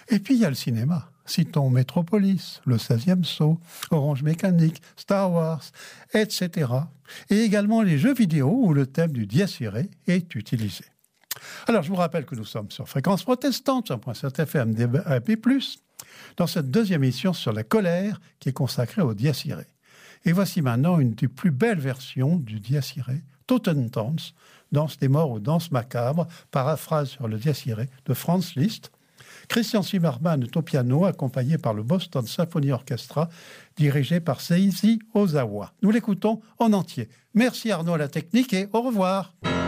Et puis il y a le cinéma. Citons Metropolis, Le 16e Saut, Orange Mécanique, Star Wars, etc. Et également les jeux vidéo où le thème du Dies Irae est utilisé. Alors je vous rappelle que nous sommes sur Fréquence Protestante, 100.7 FM DAB+, dans cette deuxième émission sur la colère qui est consacrée au Dies Irae. Et voici maintenant une des plus belles versions du Dies Irae, Totentanz, danse des morts ou danse macabre, paraphrase sur le Dies Irae de Franz Liszt. Christian Zimmermann est au piano, accompagné par le Boston Symphony Orchestra, dirigé par Seiji Ozawa. Nous l'écoutons en entier. Merci Arnaud à la technique et au revoir.